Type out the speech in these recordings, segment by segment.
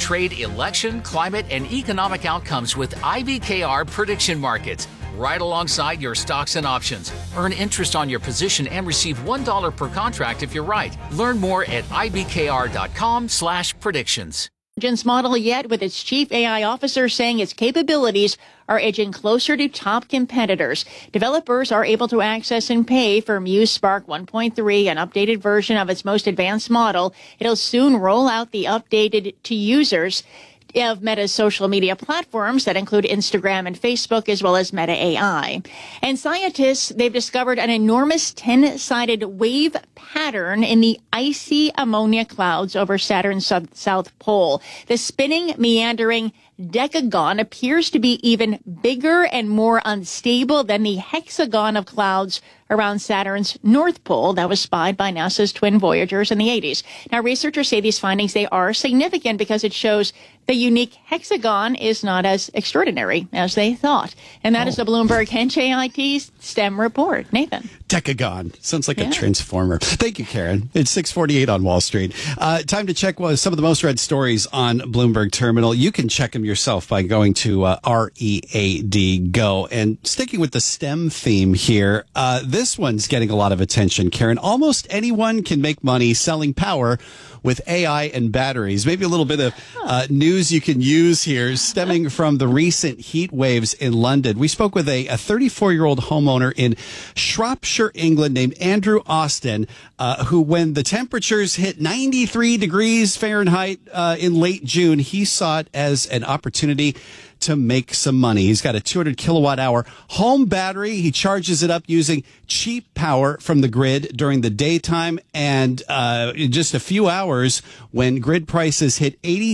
trade, election, climate, and economic outcomes with IBKR Prediction Markets, right alongside your stocks and options. Earn interest on your position and receive $1 per contract if you're right. Learn more at ibkr.com/predictions. Model yet, with its chief AI officer saying its capabilities are edging closer to top competitors. Developers are able to access and pay for Muse Spark 1.3, an updated version of its most advanced model. It'll soon roll out the updated to users of Meta's social media platforms that include Instagram and Facebook, as well as Meta AI. And scientists, they've discovered an enormous 10-sided wave pattern in the icy ammonia clouds over Saturn's south pole. The spinning, meandering decagon appears to be even bigger and more unstable than the hexagon of clouds around Saturn's north pole that was spied by NASA's twin Voyagers in the 80s. Now, researchers say these findings, they are significant because it shows the unique hexagon is not as extraordinary as they thought. And that is the Bloomberg HIT STEM report. Nathan. Decagon. Sounds like a transformer. Thank you, Karen. It's 6:48 on Wall Street. Time to check some of the most read stories on Bloomberg Terminal. You can check them yourself by going to READ Go. And sticking with the STEM theme here, this one's getting a lot of attention, Karen. Almost anyone can make money selling power with AI and batteries. Maybe a little bit of news you can use here stemming from the recent heat waves in London. We spoke with a 34-year-old homeowner in Shropshire, England, named Andrew Austin, who, when the temperatures hit 93 degrees Fahrenheit in late June, he saw it as an opportunity to make some money. He's got a 200 kilowatt hour home battery. He charges it up using cheap power from the grid during the daytime. And in just a few hours, when grid prices hit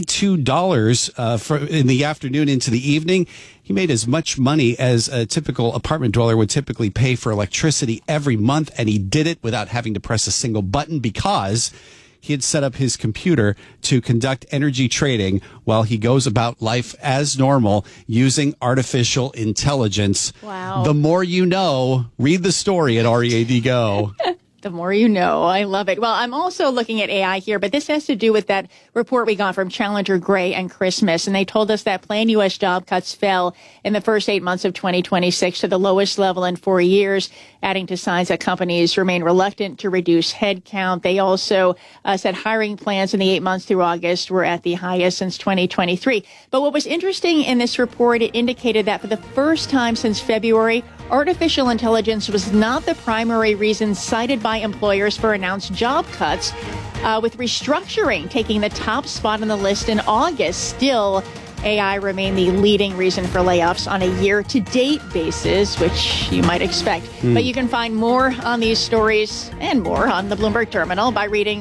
$82 in the afternoon into the evening, he made as much money as a typical apartment dweller would typically pay for electricity every month. And he did it without having to press a single button because he had set up his computer to conduct energy trading while he goes about life as normal using artificial intelligence. Wow. The more you know, read the story at READ Go. The more you know. I love it. Well, I'm also looking at AI here, but this has to do with that report we got from Challenger Gray and Christmas. And they told us that planned U.S. job cuts fell in the first 8 months of 2026 to the lowest level in 4 years, adding to signs that companies remain reluctant to reduce headcount. They also said hiring plans in the 8 months through August were at the highest since 2023. But what was interesting in this report, it indicated that for the first time since February, artificial intelligence was not the primary reason cited by employers for announced job cuts, with restructuring taking the top spot on the list in August. Still, AI remained the leading reason for layoffs on a year-to-date basis, which you might expect. But you can find more on these stories and more on the Bloomberg Terminal by reading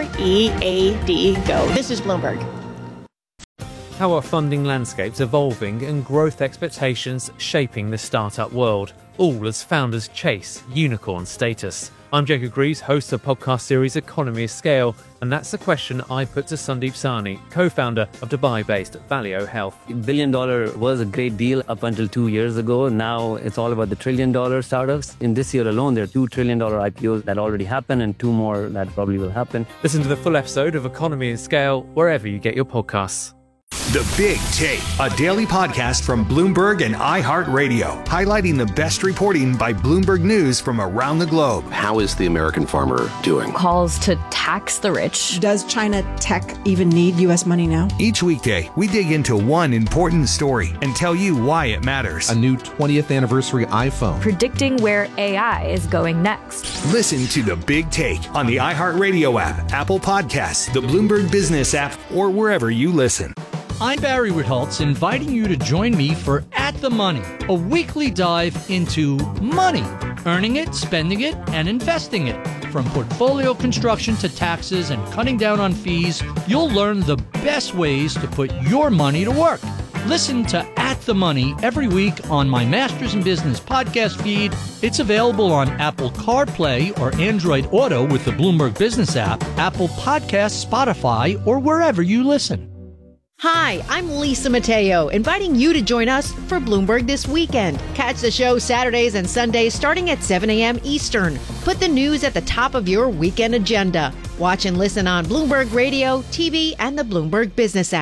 READ Go. This is Bloomberg. How are funding landscapes evolving and growth expectations shaping the startup world, all as founders chase unicorn status? I'm Jacob Greaves, host of the podcast series Economy of Scale, and that's the question I put to Sandeep Sahni, co-founder of Dubai-based Valeo Health. $1 billion was a great deal up until 2 years ago. Now it's all about the $1 trillion startups. In this year alone, there are $2 trillion IPOs that already happened and 2 more that probably will happen. Listen to the full episode of Economy of Scale wherever you get your podcasts. The Big Take, a daily podcast from Bloomberg and iHeartRadio, highlighting the best reporting by Bloomberg News from around the globe. How is the American farmer doing? Calls to tax the rich. Does China tech even need U.S. money now? Each weekday, we dig into one important story and tell you why it matters. A new 20th anniversary iPhone. Predicting where AI is going next. Listen to The Big Take on the iHeartRadio app, Apple Podcasts, the Bloomberg Business app, or wherever you listen. I'm Barry Ritholtz, inviting you to join me for At the Money, a weekly dive into money, earning it, spending it, and investing it. From portfolio construction to taxes and cutting down on fees, you'll learn the best ways to put your money to work. Listen to At the Money every week on my Masters in Business podcast feed. It's available on Apple CarPlay or Android Auto with the Bloomberg Business app, Apple Podcasts, Spotify, or wherever you listen. Hi, I'm Lisa Mateo, inviting you to join us for Bloomberg This Weekend. Catch the show Saturdays and Sundays starting at 7 a.m. Eastern. Put the news at the top of your weekend agenda. Watch and listen on Bloomberg Radio, TV, and the Bloomberg Business app.